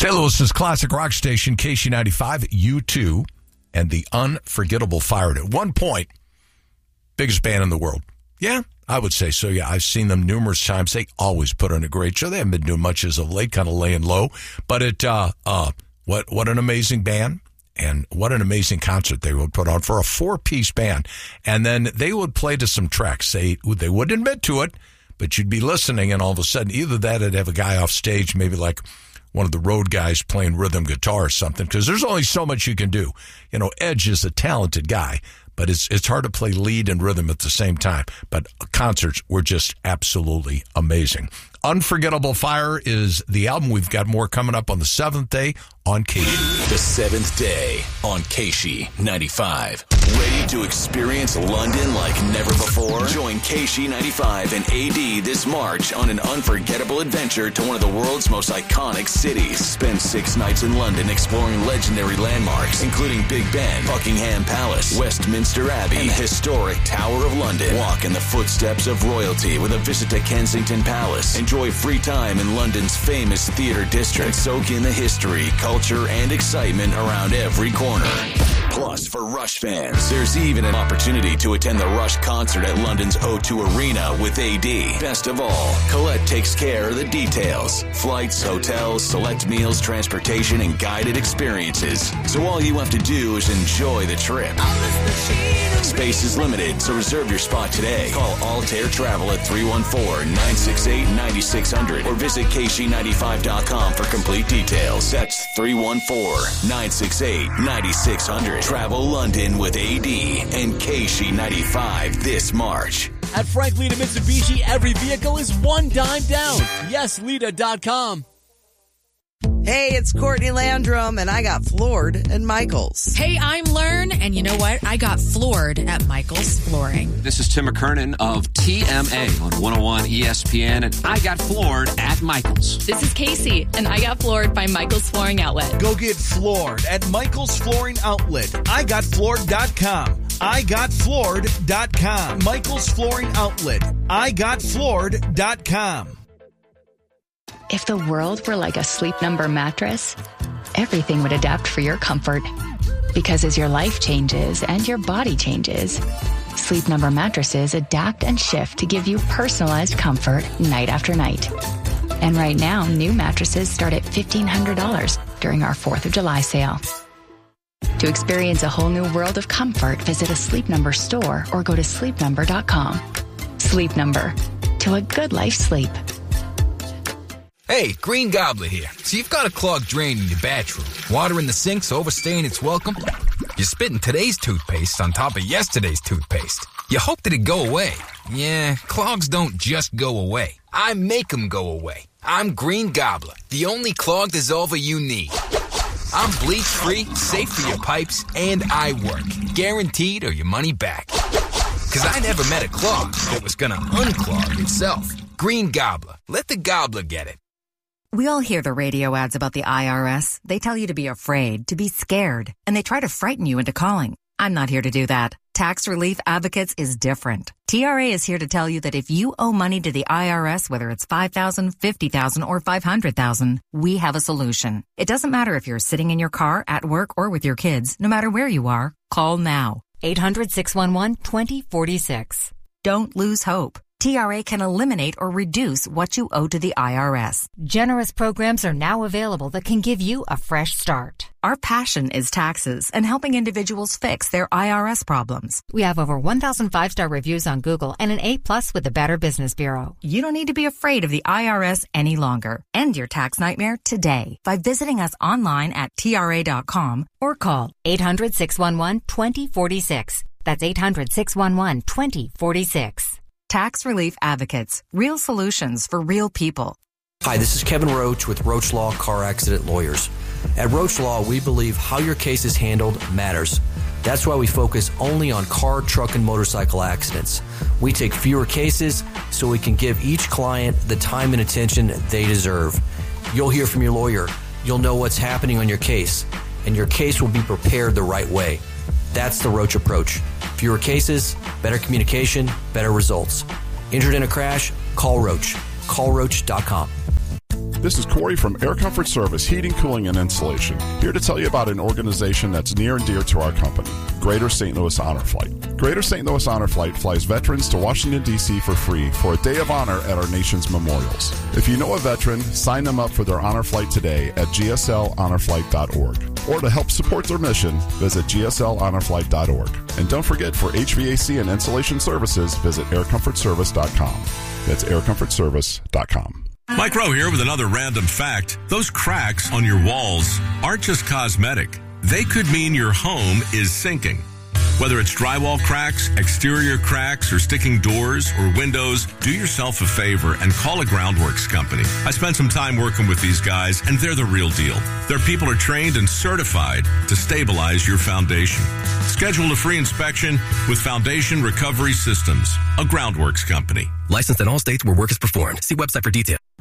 St. Louis's classic rock station, KC95, U2, and the Unforgettable Fire. At one point, biggest band in the world. Yeah, I would say so. Yeah, I've seen them numerous times. They always put on a great show. They haven't been doing much as of late, kind of laying low. But what an amazing band, and what an amazing concert they would put on for a 4-piece band. And then they would play to some tracks. They wouldn't admit to it, but you'd be listening, and all of a sudden, either that or they'd have a guy off stage, maybe like one of the road guys playing rhythm guitar or something, because there's only so much you can do. You know, Edge is a talented guy, but it's hard to play lead and rhythm at the same time. But concerts were just absolutely amazing. Unforgettable Fire is the album. We've got more coming up on the 7th day on KC. The 7th day on KC95. Ready to experience London like never before? Join KC95 and AD this March on an unforgettable adventure to one of the world's most iconic cities. Spend 6 nights in London exploring legendary landmarks, including Big Ben, Buckingham Palace, Westminster Abbey, and the historic Tower of London. Walk in the footsteps of royalty with a visit to Kensington Palace. Enjoy free time in London's famous theater district. Soak in the history, culture, and excitement around every corner. Plus, for Rush fans, there's even an opportunity to attend the Rush concert at London's O2 Arena with AD. Best of all, Colette takes care of the details. Flights, hotels, select meals, transportation, and guided experiences. So all you have to do is enjoy the trip. Space is limited, so reserve your spot today. Call Altair Travel at 314-968-9600 or visit KC95.com for complete details. That's 314-968-9600. Travel London with AD and KC95 this March. At Frank Leda Mitsubishi, every vehicle is $1 down. YesLeda.com. Hey, it's Courtney Landrum, and I got floored at Michael's. Hey, I'm Learn, and you know what? I got floored at Michael's Flooring. This is Tim McKernan of TMA on 101 ESPN, and I got floored at Michael's. This is Casey, and I got floored by Michael's Flooring Outlet. Go get floored at Michael's Flooring Outlet. IGotFloored.com. IGotFloored.com. Michael's Flooring Outlet. IGotFloored.com. If the world were like a Sleep Number mattress, everything would adapt for your comfort. Because as your life changes and your body changes, Sleep Number mattresses adapt and shift to give you personalized comfort night after night. And right now, new mattresses start at $1,500 during our 4th of July sale. To experience a whole new world of comfort, visit a Sleep Number store or go to sleepnumber.com. Sleep Number. To a good life sleep. Hey, Green Gobbler here. So you've got a clogged drain in your bathroom. Water in the sink's overstaying its welcome. You're spitting today's toothpaste on top of yesterday's toothpaste. You hope that it go away. Yeah, clogs don't just go away. I make them go away. I'm Green Gobbler, the only clog dissolver you need. I'm bleach-free, safe for your pipes, and I work. Guaranteed or your money back. Because I never met a clog that was going to unclog itself. Green Gobbler. Let the gobbler get it. We all hear the radio ads about the IRS. They tell you to be afraid, to be scared, and they try to frighten you into calling. I'm not here to do that. Tax Relief Advocates is different. TRA is here to tell you that if you owe money to the IRS, whether it's $5,000, $50,000, or $500,000, we have a solution. It doesn't matter if you're sitting in your car, at work, or with your kids. No matter where you are, call now. 800-611-2046. Don't lose hope. TRA can eliminate or reduce what you owe to the IRS. Generous programs are now available that can give you a fresh start. Our passion is taxes and helping individuals fix their IRS problems. We have over 1,000 5-star reviews on Google and an A+ with the Better Business Bureau. You don't need to be afraid of the IRS any longer. End your tax nightmare today by visiting us online at TRA.com or call 800-611-2046. That's 800-611-2046. Tax Relief Advocates. Real solutions for real people. Hi, this is Kevin Roach with Roach Law Car Accident Lawyers. At Roach Law, we believe how your case is handled matters. That's why we focus only on car, truck, and motorcycle accidents. We take fewer cases so we can give each client the time and attention they deserve. You'll hear from your lawyer. You'll know what's happening on your case, and your case will be prepared the right way. That's the Roach approach. Fewer cases, better communication, better results. Injured in a crash? Call Roach. CallRoach.com. This is Corey from Air Comfort Service Heating, Cooling, and Insulation, here to tell you about an organization that's near and dear to our company, Greater St. Louis Honor Flight. Greater St. Louis Honor Flight flies veterans to Washington, D.C. for free for a day of honor at our nation's memorials. If you know a veteran, sign them up for their honor flight today at gslhonorflight.org. Or to help support their mission, visit gslhonorflight.org. And don't forget, for HVAC and insulation services, visit aircomfortservice.com. That's aircomfortservice.com. Mike Rowe here with another random fact. Those cracks on your walls aren't just cosmetic. They could mean your home is sinking. Whether it's drywall cracks, exterior cracks, or sticking doors or windows, do yourself a favor and call a Groundworks company. I spent some time working with these guys, and they're the real deal. Their people are trained and certified to stabilize your foundation. Schedule a free inspection with Foundation Recovery Systems, a Groundworks company. Licensed in all states where work is performed. See website for details.